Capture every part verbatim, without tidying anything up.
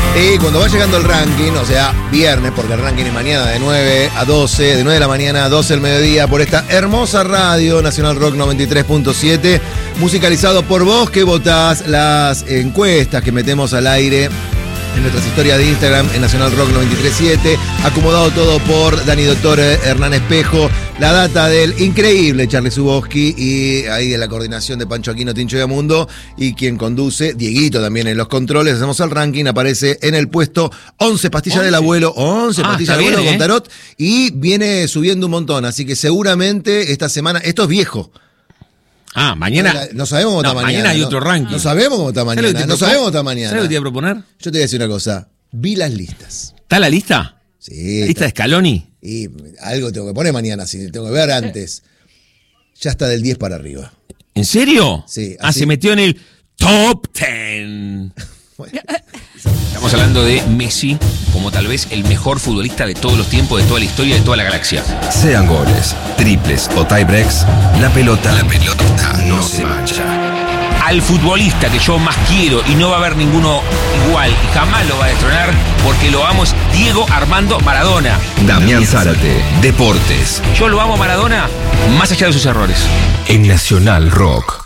Y cuando va llegando el ranking, o sea, viernes, porque el ranking es mañana de nueve a doce, de nueve de la mañana a doce del mediodía, por esta hermosa radio Nacional Rock noventa y tres punto siete, musicalizado por vos que votás las encuestas que metemos al aire en nuestras historias de Instagram en Nacional Rock noventa y tres punto siete, acomodado todo por Dani Doctor, Hernán Espejo, la data del increíble Charlie Zuboski y ahí de la coordinación de Pancho Aquino, Tincho y Amundo, y quien conduce, Dieguito también en los controles. Hacemos el ranking, aparece en el puesto once Pastillas once. Del Abuelo, once Ah, Pastillas del bien, Abuelo ¿eh? con Tarot, y viene subiendo un montón, así que seguramente esta semana, esto es viejo. Ah, mañana. No sabemos cómo no, está mañana. Mañana hay ¿no? otro ranking. No sabemos cómo está ¿Sabes lo mañana. que te No propo- sabemos cómo está mañana. ¿Sabes lo que te iba a proponer? Yo te voy a decir una cosa. Vi las listas. ¿Está la lista? Sí. ¿La lista de Scaloni? Y algo tengo que poner mañana, si tengo que ver antes. Ya está del diez para arriba. ¿En serio? Sí, Ah, así- se metió en el top diez. Bueno, Estamos hablando de Messi como tal vez el mejor futbolista de todos los tiempos, de toda la historia, de toda la galaxia. Sean goles, triples o tiebreaks, la pelota, la pelota no se mancha. Al futbolista que yo más quiero y no va a haber ninguno igual y jamás lo va a destronar porque lo amo es Diego Armando Maradona. Damián Zárate, Deportes, Yo lo amo a Maradona más allá de sus errores. en Nacional Rock.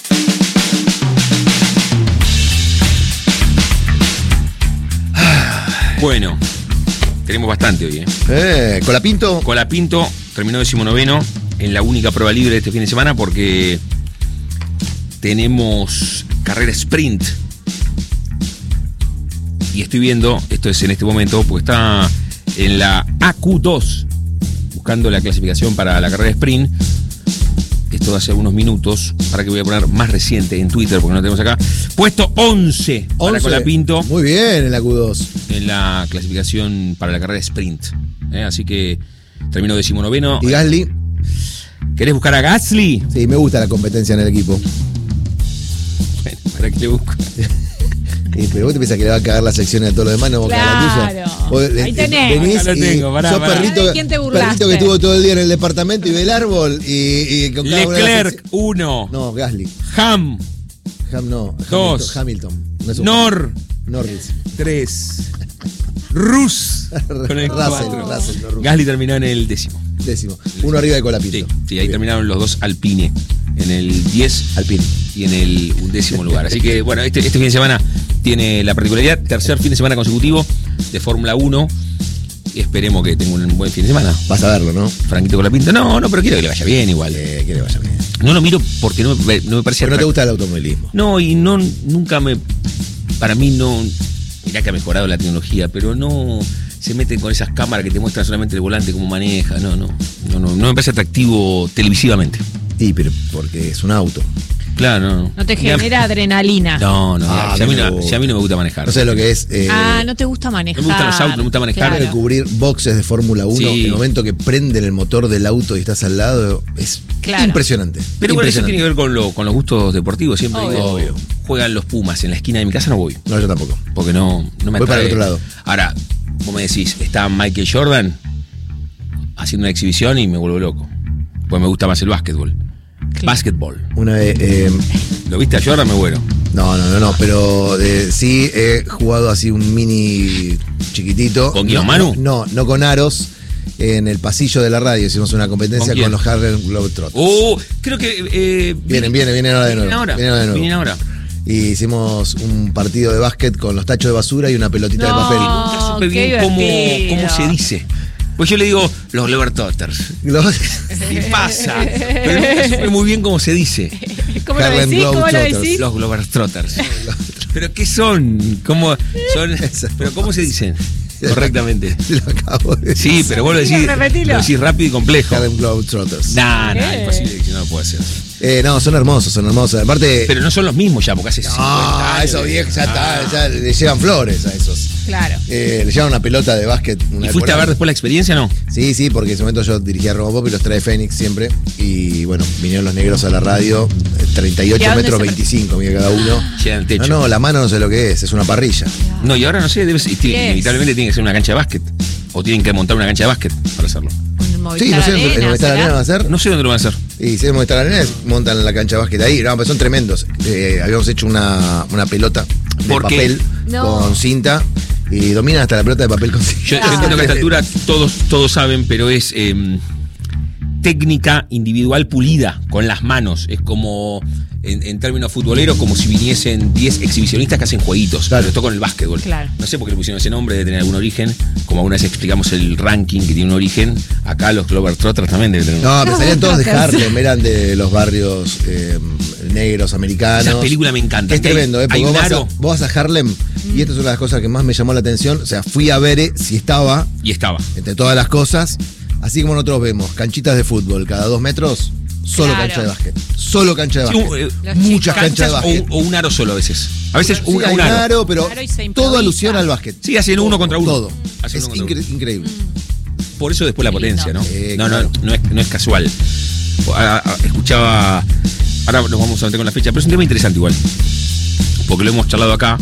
Bueno, tenemos bastante hoy, ¿eh? eh, Colapinto. Colapinto terminó decimonoveno en la única prueba libre de este fin de semana porque tenemos carrera sprint. Y estoy viendo, esto es en este momento, porque está en la A Q dos, buscando la clasificación para la carrera sprint. Esto de hace algunos minutos, para que voy a poner más reciente en Twitter, porque no tenemos acá. Puesto once para once. Colapinto Muy bien en la Q dos. en la clasificación para la carrera sprint. ¿eh? Así que terminó decimonoveno. ¿Y Gasly? ¿Querés buscar a Gasly? Sí, me gusta la competencia en el equipo. Bueno, ¿para qué le busco? Y, pero vos te pensás que le va a cagar las secciones a todos los demás, no va a cagar la tuya. Claro. Vos, eh, Ahí tenés. venís Acá lo y tengo, pará, sos pará. perrito, ¿De quién te burlaste? perrito que estuvo todo el día en el departamento y ve el árbol y, y con cada una de las Leclerc, secciones- uno. No, Gasly. Ham, Ham no. Dos. Hamilton. Hamilton. No es un- Nor, Norris. tres. Rus, con el Russell, cuatro. Russell, no Rus. Gasly terminó en el décimo. Décimo. Uno arriba de Colapinto. Sí, sí, ahí Bien. terminaron los dos Alpine. En el diez Alpine. y en el undécimo lugar. Así que, bueno, este, este fin de semana tiene la particularidad, tercer fin de semana consecutivo de Fórmula uno. Y esperemos que tenga un buen fin de semana. Vas a verlo, ¿no? Franquito Colapinto. No, no, pero quiero que le vaya bien igual. Eh, que le vaya bien. No lo miro porque no me, no me parece Pero no te atrac- gusta el automovilismo. No, y no, nunca me. Para mí no. Mirá que ha mejorado la tecnología, pero no se meten con esas cámaras que te muestran solamente el volante, cómo maneja. No, no. No, no, no me parece atractivo televisivamente. Sí, pero porque es un auto. Claro, no. No te Ya- genera adrenalina. No, no. Ah, si, a mí a mí no me si a mí no me gusta manejar. No sé lo que es. Eh, Ah, no te gusta manejar. No me gustan los autos, no me gusta manejar. de cubrir boxes de Fórmula uno. Sí. El momento que prenden el motor del auto y estás al lado es Claro. impresionante. Pero bueno, eso Impresionante. tiene que ver con, lo, con los gustos deportivos. Siempre Obvio. digo, Obvio. juegan los Pumas en la esquina de mi casa, no voy. No, yo tampoco. Porque no, no me Voy para el atrae. otro lado. Ahora, vos me decís, está Michael Jordan haciendo una exhibición y me vuelvo loco. Pues me gusta más el básquetbol. Claro. Básquetbol. Una vez. eh, ¿Lo viste a Jordan? Me muero. no, no, no, no, pero eh, sí he jugado así un mini chiquitito. ¿Con no, quién, Manu? No, no con aros. En el pasillo de la radio hicimos una competencia ¿Con con, quién? los Harlem Globetrotters. Oh, creo que. Eh, Vienen, vienen, vienen ahora de nuevo. Vienen ahora. Vienen ahora de nuevo. Vienen ahora. Y hicimos un partido de básquet con los tachos de basura y una pelotita de No. papel. Está súper qué bien cómo, divertido. cómo se dice. Pues yo le digo los Globetrotters. Los- Y pasa. Pero nunca supe muy bien cómo se dice. ¿Cómo lo Harlem decís? ¿Cómo lo Globetrotters. decís? Los Globetrotters. ¿Pero qué son? ¿Cómo son? ¿Pero cómo se dicen correctamente? Lo acabo de decir. Sí, pero vos lo decís, Repetilo. lo decís rápido y complejo. Harlem Globetrotters. Nah, nah, ¿Qué? imposible que no lo pueda hacer. Eh, no, son hermosos, son hermosos. Aparte. Pero no son los mismos ya, porque hace cincuenta Ah, años. esos viejos ya Ah. está, ya le llevan flores a esos. Claro. Eh, le llevan una pelota de básquet. Una ¿Y fuiste a ver decorada. después la experiencia no? Sí, sí, porque en ese momento yo dirigía Robopop y los trae Fénix siempre. Y bueno, vinieron los negros a la radio, eh, treinta y ¿Y ocho a dónde metros se- veinticinco, mira cada uno. Llegan al techo. No, no, la mano no sé lo que es, es una parrilla. No, y ahora no sé, debe ser, ¿Qué es? inevitablemente tiene que ser una cancha de básquet. O tienen que montar una cancha de básquet para hacerlo. Un Movistar Sí, no sé, en Arena, Movistar ¿será? Arena va a ser. No sé dónde lo van a hacer. Y si es Movistar Arena, es- montan la cancha de básquet ahí. No, pero son tremendos. Eh, habíamos hecho una, una pelota de ¿Por qué? papel No. con cinta y dominan hasta la pelota de papel consigo. Yo, yo entiendo que a esta altura todos, todos saben, pero es eh, técnica individual pulida, con las manos. Es como, en, en términos futboleros, como si viniesen diez exhibicionistas que hacen jueguitos. Claro. Pero esto con el básquetbol. Claro. No sé por qué le pusieron ese nombre, debe tener algún origen. Como alguna vez explicamos el ranking que tiene un origen. Acá los Globetrotters también deben tener un No, pero salían todos de Harlem, eran de los barrios eh, negros americanos. Esa película me encanta. Es tremendo, ¿eh? Porque Hay vos un vas, aro a, vos vas a Harlem y esta es una de las cosas que más me llamó la atención. O sea, fui a ver eh, si estaba, y estaba. entre todas las cosas, así como nosotros vemos, canchitas de fútbol cada dos metros, solo Claro. cancha de básquet. Solo cancha de Sí, básquet. un- eh, Los Muchas chicos. canchas de o, básquet. un- o un aro solo a veces. A veces Sí, un, hay un un aro. aro, pero Claro, y se todo improvisa. alusión al básquet. Sí, hacen uno contra uno. Todo. Hacen Es uno contra incre- uno. increíble. Por eso después la Qué potencia, lindo. ¿no? Eh, no, claro. no, no es, no es casual. Ah, ah, Escuchaba. Ahora nos vamos a meter con la fecha, pero es un tema interesante igual. Porque lo hemos charlado acá.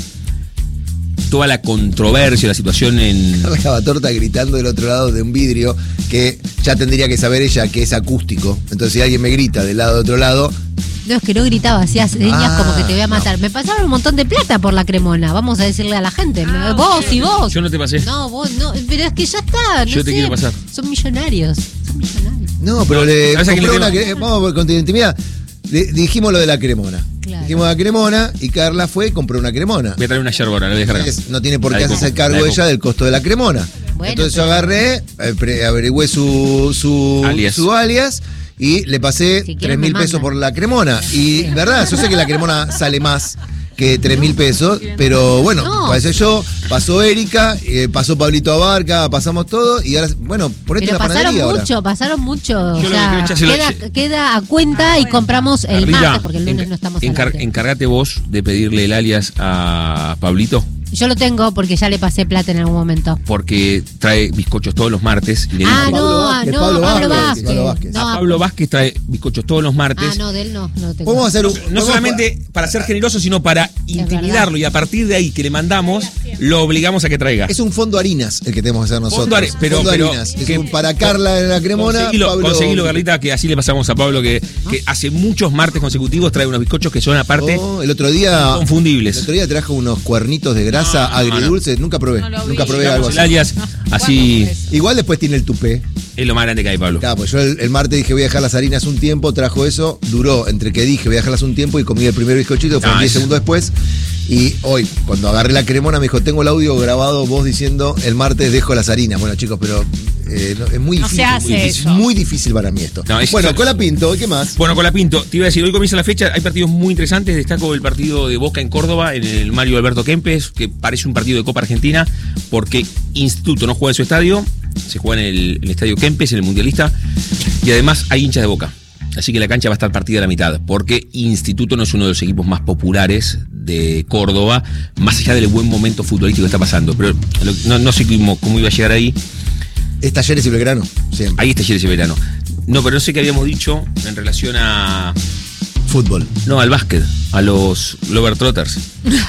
Toda la controversia, la situación en. Carla Torta gritando del otro lado de un vidrio que ya tendría que saber ella que es acústico. Entonces, si alguien me grita del lado de otro lado, No, es que no gritaba, hacía señas Ah, como que te voy a matar. Me pasaron un montón de plata por la Cremona, vamos a decirle a la gente. Ah, vos ok. y vos. Yo no te pasé. No, vos no, pero es que ya está. No Yo te sé, quiero pasar. Son millonarios. Son millonarios. no, pero No, le ¿sabes a quién le compró una tengo? cre- vamos con intimidad. Le- dijimos lo de la cremona. Claro. Dijimos la cremona y Carla fue y compró una cremona. Voy a traer una yerba ahora, la voy a dejar acá. Entonces, no tiene por La qué de hacerse coco, cargo la de ella coco. del costo de la cremona. Bueno, Entonces yo pero- agarré, eh, pre- averigüé su, su, Alias. su alias y le pasé Si tres quieren mil me pesos mandan. por la cremona. Y verdad, yo sé que la cremona sale más que tres mil pesos, pero bueno, No. pasé yo, pasó Erika, eh, pasó Pablito Abarca, pasamos todo y ahora, bueno, ponete Pero la pasaron panadería ahora. mucho, pasaron mucho. O Yo lo que sea, quiero echarse lo- queda, queda a cuenta y compramos el Carlita, martes, porque el lunes enca- no estamos al encar- aire. Encargate vos de pedirle el alias a Pablito, Yo lo tengo porque ya le pasé plata en algún momento. porque trae bizcochos todos los martes. Y le Ah, dijo- Pablo no, Vázquez, no, Pablo Pablo Vázquez, Vázquez. Pablo Vázquez. No, a Pablo Vázquez trae bizcochos todos los martes. Ah, no, de él no, no lo tengo. Podemos hacer un. No podemos- solamente para ser generoso, sino para intimidarlo. verdad. Y a partir de ahí que le mandamos, lo obligamos a que traiga. Es un fondo harinas el que tenemos que hacer nosotros. Fondo hari- pero- Fondo pero- harinas. Es que- un para Carla en la cremona. Conseguilo, Pablo- conseguilo, Carlita, que así le pasamos a Pablo, que, que hace muchos martes consecutivos trae unos bizcochos que son aparte Oh, el otro día. inconfundibles. El otro día trajo unos cuernitos de grasa No, no, agridulces. Nunca probé. No lo vi. nunca probé Digamos, algo el así. alias, así Igual después tiene el tupé. es lo más grande que hay, Pablo. Claro, pues yo el, el martes dije voy a dejar las harinas un tiempo, trajo eso, duró entre que dije voy a dejarlas un tiempo y comí el primer bizcochito, fue Ah, diez eso. segundos después. Y hoy, cuando agarré la cremona, me dijo, tengo el audio grabado vos diciendo el martes dejo las harinas. Bueno, chicos, pero eh, no, es muy No difícil. se hace muy difícil, eso. muy difícil para mí esto. No, es- bueno, Cola Pinto, ¿qué más? Bueno, con la Pinto, te iba a decir, hoy comienza la fecha, hay partidos muy interesantes, destaco el partido de Boca en Córdoba, en el Mario Alberto Kempes, que parece un partido de Copa Argentina, porque Instituto no juega en su estadio, se juega en el, en el estadio Kempes, en el Mundialista, y además hay hinchas de Boca. Así que la cancha va a estar partida a la mitad, porque Instituto no es uno de los equipos más populares de Córdoba, más allá del buen momento futbolístico que está pasando. Pero lo- no, no sé cómo, cómo iba a llegar ahí. Es Talleres y Belgrano, siempre. Ahí está Talleres y Verano. No, pero no sé qué habíamos dicho en relación a. Fútbol. No, al básquet, a los Globetrotters.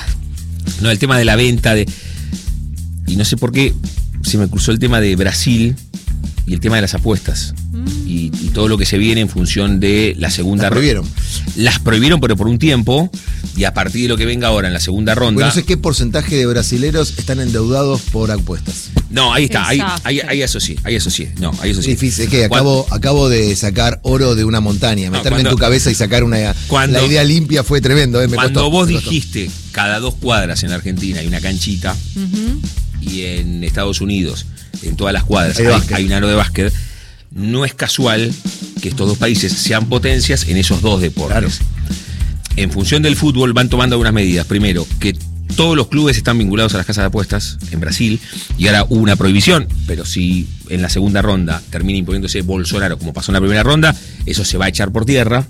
No, el tema de la venta de. Y no sé por qué se me cruzó el tema de Brasil y el tema de las apuestas. Y, y todo lo que se viene en función de la segunda Las ronda. prohibieron. Las prohibieron, pero por un tiempo. Y a partir de lo que venga ahora en la segunda ronda. Bueno, no sé qué porcentaje de brasileros están endeudados por apuestas. No, ahí está, ahí, Exacto. ahí, ahí asocié, ahí asocié. No, ahí Es asocié. difícil, es que acabo, acabo de sacar oro de una montaña, No, meterme cuando- en tu cabeza y sacar una. cuando- la idea limpia fue tremendo, ¿eh? Me Cuando costó, vos me costó. dijiste cada dos cuadras en Argentina hay una canchita y en Estados Unidos en todas las cuadras Hay hay, de básquet. hay un aro de básquet, no es casual que estos dos países sean potencias en esos dos deportes. Claro. En función del fútbol van tomando algunas medidas. Primero, que todos los clubes están vinculados a las casas de apuestas en Brasil y ahora hubo una prohibición, pero si en la segunda ronda termina imponiéndose Bolsonaro como pasó en la primera ronda, eso se va a echar por tierra.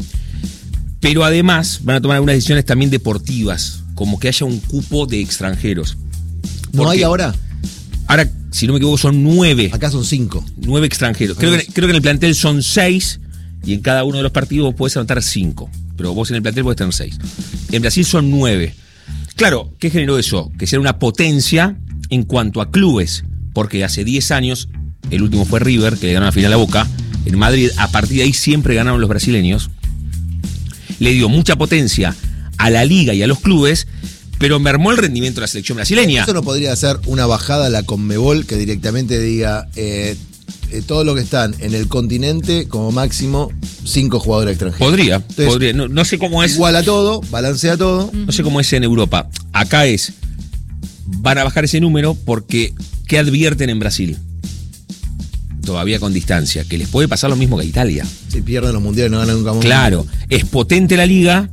Pero además van a tomar algunas decisiones también deportivas, como que haya un cupo de extranjeros. ¿No hay Porque ahora? Ahora, si no me equivoco, son nueve, Acá son cinco. nueve extranjeros. Creo que, creo que en el plantel son seis y en cada uno de los partidos vos podés anotar cinco. Pero vos en el plantel podés tener seis. En Brasil son nueve. Claro, ¿qué generó eso? Que sea una potencia en cuanto a clubes. Porque hace diez años, el último fue River, que le ganó la final a Boca. En Madrid, a partir de ahí siempre ganaron los brasileños. Le dio mucha potencia a la liga y a los clubes, pero mermó el rendimiento de la selección brasileña. Eso no podría ser una bajada a la Conmebol que directamente diga eh, eh, todo lo que están en el continente, como máximo, cinco jugadores extranjeros. Podría, Entonces, podría. No, no sé cómo es. Igual a todo, balancea todo. No sé cómo es en Europa. Acá es, van a bajar ese número porque, ¿qué advierten en Brasil? Todavía con distancia, que les puede pasar lo mismo que a Italia. Si pierden los mundiales no ganan nunca más. Claro, es potente la liga,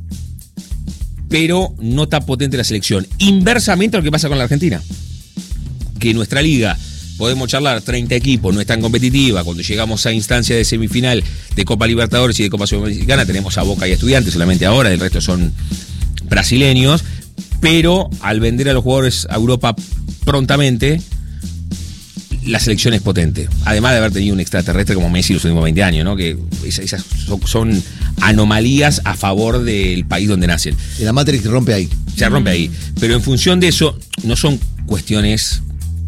pero no tan potente la selección. Inversamente a lo que pasa con la Argentina. Que nuestra liga, podemos charlar, treinta equipos, no es tan competitiva. Cuando llegamos a instancia de semifinal de Copa Libertadores y de Copa Sudamericana, tenemos a Boca y a Estudiantes solamente ahora, el resto son brasileños. Pero al vender a los jugadores a Europa prontamente, la selección es potente. Además de haber tenido un extraterrestre como Messi los últimos veinte años, ¿no? Que esas son anomalías a favor del país donde nacen. Y la Matrix rompe ahí. Se rompe ahí. Pero en función de eso, no son cuestiones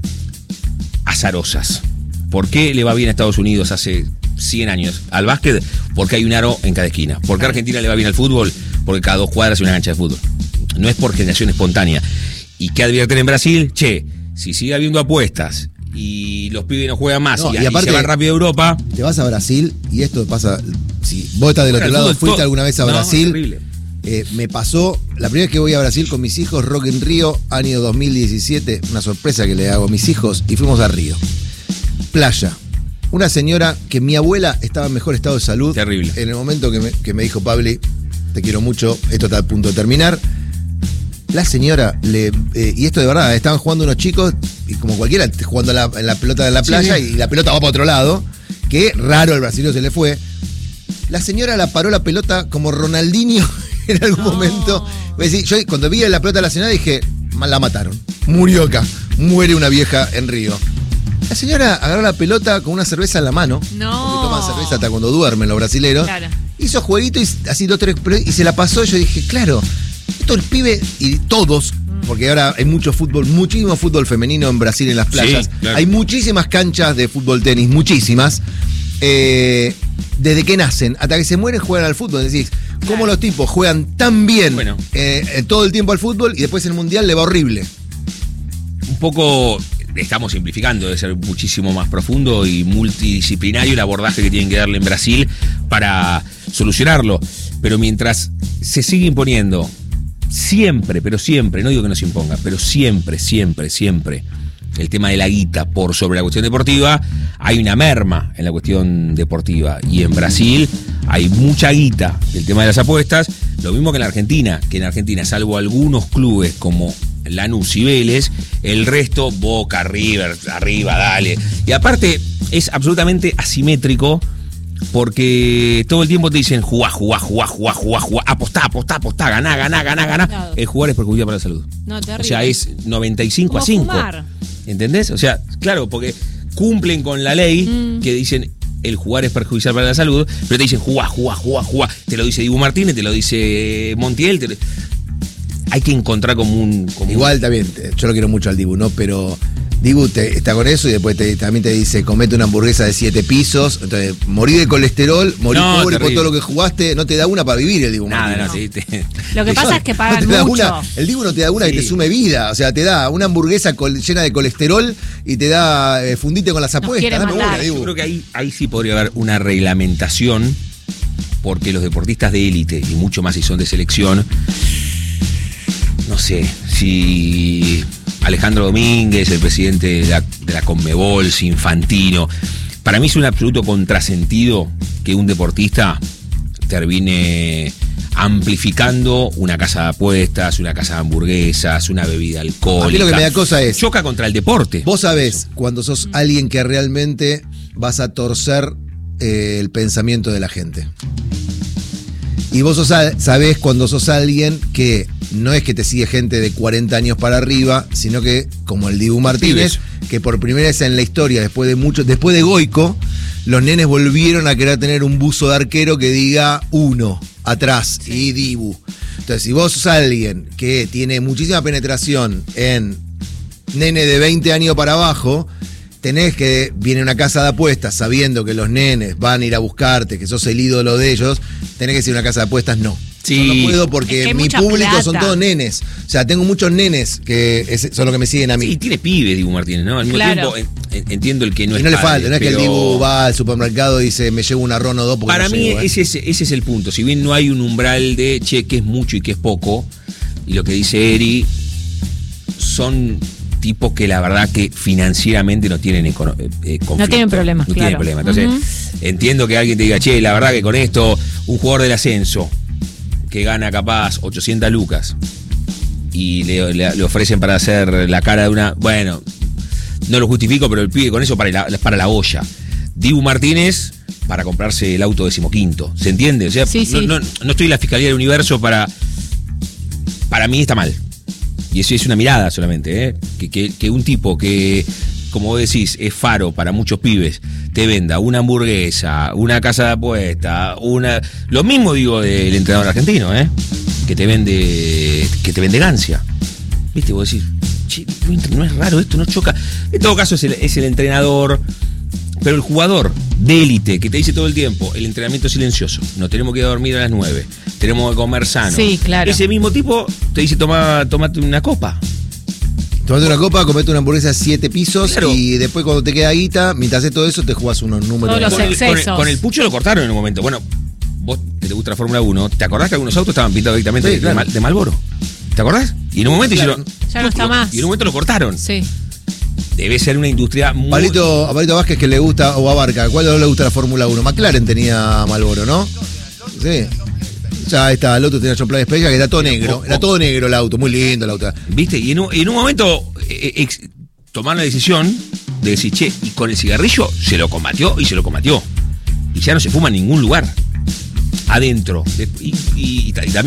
azarosas. ¿Por qué le va bien a Estados Unidos hace cien años al básquet? Porque hay un aro en cada esquina. ¿Por qué a Argentina le va bien al fútbol? Porque cada dos cuadras hay una cancha de fútbol. No es por generación espontánea. ¿Y qué advierten en Brasil? Che, si sigue habiendo apuestas y los pibes no juegan más no, y, y, aparte, y se van rápido a Europa. Te vas a Brasil y esto pasa. Si vos estás del Bueno, otro lado, fútbol, fuiste todo. alguna vez a No, Brasil. terrible. Eh, me pasó, la primera vez que voy a Brasil con mis hijos, Rock in Río, año dos mil diecisiete, una sorpresa que le hago a mis hijos, y fuimos a Río. Playa. Una señora que mi abuela estaba en mejor estado de salud. Terrible. En el momento que me, que me dijo, Pabli, te quiero mucho, esto está a punto de terminar. La señora, le eh, y esto de verdad, estaban jugando unos chicos, y como cualquiera, jugando la, en la pelota de la playa, sí, y la pelota va para otro lado, que raro el brasileño se le fue. La señora la paró la pelota como Ronaldinho en algún no. momento. Yo cuando vi la pelota de la señora dije, la mataron. Murió acá. Muere una vieja en Río. La señora agarró la pelota con una cerveza en la mano. No. Porque toman cerveza hasta cuando duermen los brasileros. Claro. Hizo jueguito y así dos, tres, y se la pasó. Yo dije, claro, esto el pibe y todos, porque ahora hay mucho fútbol, muchísimo fútbol femenino en Brasil en las playas. Sí, claro. Hay muchísimas canchas de fútbol tenis, muchísimas. Eh, desde que nacen hasta que se mueren juegan al fútbol. Decís, ¿cómo claro. los tipos juegan tan bien bueno. eh, todo el tiempo al fútbol y después en el mundial le va horrible? Un poco, estamos simplificando, debe ser muchísimo más profundo y multidisciplinario el abordaje que tienen que darle en Brasil para solucionarlo. Pero mientras se sigue imponiendo siempre, pero siempre, no digo que no se imponga, pero siempre, siempre, siempre el tema de la guita por sobre la cuestión deportiva, hay una merma en la cuestión deportiva. Y en Brasil hay mucha guita del tema de las apuestas, lo mismo que en la Argentina, que en Argentina, salvo algunos clubes como Lanús y Vélez, el resto, Boca, River, arriba, dale. Y aparte, es absolutamente asimétrico, porque todo el tiempo te dicen jugá, jugá, jugá, jugá, jugá, jugá, apostá, apostá, apostá, ganá, ganá, ganá, ganá. Claro. El jugar es perjudicial para la salud. No, terrible. O sea, es noventa y cinco a cinco. Fumar. ¿Entendés? O sea, claro, porque cumplen con la ley mm. que dicen el jugar es perjudicial para la salud, pero te dicen jugá, jugá, jugá, jugá. Te lo dice Dibu Martínez, te lo dice Montiel. Te lo... Hay que encontrar como un... Como Igual un... también, yo lo quiero mucho al Dibu, ¿no? Pero Dibu te, está con eso y después te, también te dice comete una hamburguesa de siete pisos, entonces morí de colesterol, morí no, pobre terrible. Por todo lo que jugaste, no te da una para vivir el Dibu. Nada, Martínez. no, sí, te... Lo que pasa no, es que pagan no te da mucho. Una, el Dibu no te da una sí. que te sume vida, o sea, te da una hamburguesa col, llena de colesterol y te da eh, fundite con las apuestas. Dame una, Dibu. Yo creo que ahí, ahí sí podría haber una reglamentación, porque los deportistas de élite, y mucho más si son de selección, no sé, si Alejandro Domínguez, el presidente de la, de la Conmebol, Infantino, para mí es un absoluto contrasentido que un deportista termine amplificando una casa de apuestas, una casa de hamburguesas, una bebida alcohólica. A mí lo que me da cosa es... Choca contra el deporte. Vos sabés, cuando sos alguien que realmente vas a torcer eh, el pensamiento de la gente. Y vos sos, sabés cuando sos alguien que no es que te sigue gente de cuarenta años para arriba, sino que, como el Dibu Martínez, que por primera vez en la historia, después de mucho, después de Goico, los nenes volvieron a querer tener un buzo de arquero que diga uno atrás sí. y Dibu. Entonces, si vos sos alguien que tiene muchísima penetración en nene de veinte años para abajo, tenés que, viene una casa de apuestas sabiendo que los nenes van a ir a buscarte, que sos el ídolo de ellos, tenés que decir una casa de apuestas, no. Sí. Yo no puedo porque Es que hay mi mucha público plata. son todos nenes. O sea, tengo muchos nenes que es- son los que me siguen a mí. Sí, tiene pibes, Dibu Martínez, ¿no? Al mismo Claro. tiempo, en- en- entiendo el que no y es no le padre, falta, no es que el pero Dibu va al supermercado y dice, me llevo un arroz o dos porque Para no mí llego, ¿eh? ese, es, ese es el punto. Si bien no hay un umbral de, che, qué es mucho y qué es poco, y lo que dice Eri, son tipos que la verdad que financieramente no tienen econo- eh, eh, conflicto. No tienen problemas, No claro. tienen problema. Entonces, Ujú. entiendo que alguien te diga, che, la verdad que con esto, un jugador del ascenso que gana capaz ochocientas lucas y le, le- le ofrecen para hacer la cara de una. Bueno, no lo justifico, pero el pibe con eso para la, para la olla. Dibu Martínez para comprarse el auto decimoquinto. ¿Se entiende? O sea, Sí, no, sí. no, no estoy en la Fiscalía del Universo para. Para mí está mal. Y eso es una mirada solamente, ¿eh? Que, que, que un tipo que, como vos decís, es faro para muchos pibes, te venda una hamburguesa, una casa de apuesta, una. Lo mismo digo del entrenador argentino, ¿eh? Que te vende. Que te vende gancia. ¿Viste? Vos decís, che, no es raro esto, no choca. En todo caso es el, es el entrenador. Pero el jugador de élite que te dice todo el tiempo, el entrenamiento silencioso, no tenemos que ir a dormir a las nueve, tenemos que comer sano. Sí, claro. Ese mismo tipo te dice, toma, tomate una copa. Tomate una copa, comete una hamburguesa de siete pisos Claro. y después cuando te queda guita, mientras haces todo eso, te jugás unos números. Todos los Con el, con, el, excesos. con el Pucho lo cortaron en un momento. Bueno, vos que te gusta la Fórmula uno, ¿te acordás que algunos autos estaban pintados directamente Sí, de, claro. Mal- de Malboro? ¿Te acordás? Y en un momento Claro. hicieron. Ya no está lo- más. Y en un momento lo cortaron. Sí. Debe ser una industria muy. Palito, a Palito Vázquez que le gusta, o a Barca, ¿cuál no le gusta la Fórmula uno? McLaren tenía Malboro, ¿no? Sí. Ya está, el otro tenía John Player Special, que era todo negro. Era todo negro el auto, muy lindo el auto. ¿Viste? Y en un, en un momento eh, ex- tomaron la decisión de decir, che, y con el cigarrillo se lo combatió y se lo combatió. Y ya no se fuma en ningún lugar. Adentro. De- y, y- y ta- y también